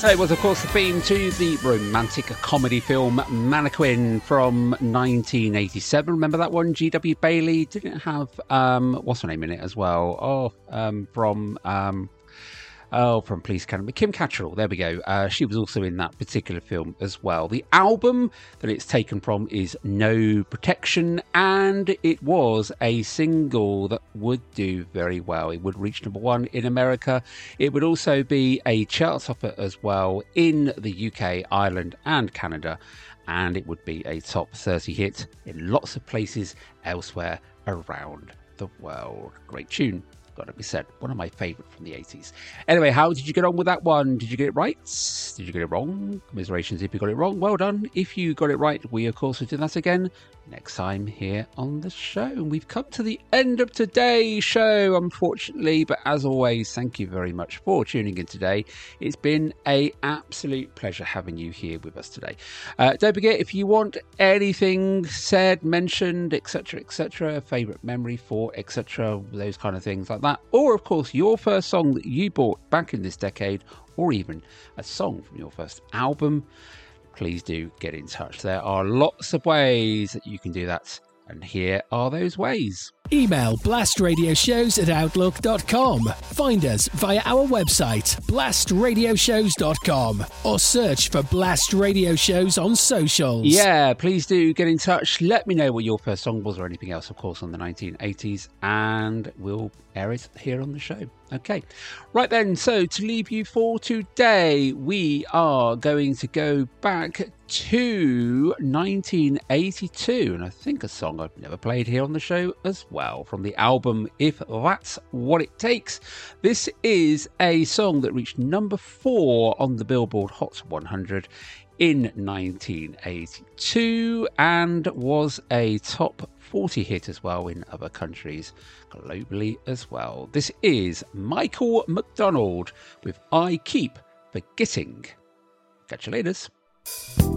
It was, of course, the theme to the romantic comedy film Mannequin from 1987. Remember that one? G.W. Bailey didn't have what's her name in it as well? From Police Academy, Kim Cattrall. There we go. She was also in that particular film as well. The album that it's taken from is No Protection, and it was a single that would do very well. It would reach number one in America. It would also be a chart topper as well in the UK, Ireland, and Canada, and it would be a top 30 hit in lots of places elsewhere around the world. Great tune. Got to be said, one of my favourite from the 80s. Anyway, how did you get on with that one? Did you get it right? Did you get it wrong? Commiserations if you got it wrong. Well done. If you got it right, we of course will do that again next time here on the show. And we've come to the end of today's show, unfortunately, but as always, thank you very much for tuning in today. It's been an absolute pleasure having you here with us today. Don't forget, if you want anything said, mentioned, etc., favourite memory for, etc., those kind of things like that, or of course your first song that you bought back in this decade, or even a song from your first album, please do get in touch. There are lots of ways that you can do that, and here are those ways. Email blastradioshows@outlook.com. Find us via our website, blastradioshows.com, or search for Blast Radio Shows on socials. Yeah, please do get in touch. Let me know what your first song was or anything else, of course, on the 1980s, and we'll air it here on the show. Okay, right then, so to leave you for today, we are going to go back to 1982, and I think a song I've never played here on the show as well, from the album If That's What It Takes. This is a song that reached number 4 on the Billboard Hot 100 in 1982 and was a top 40 hit as well in other countries globally as well. This is Michael McDonald with I Keep Forgetting. Catch you later.